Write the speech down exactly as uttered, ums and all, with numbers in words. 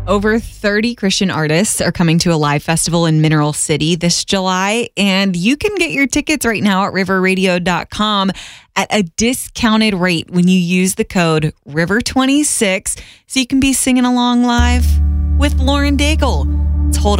Over thirty Christian artists are coming to a live festival in Mineral City this July, and you can get your tickets right now at river radio dot com at a discounted rate when you use the code river twenty-six, so you can be singing along live with Lauren Daigle. It's hold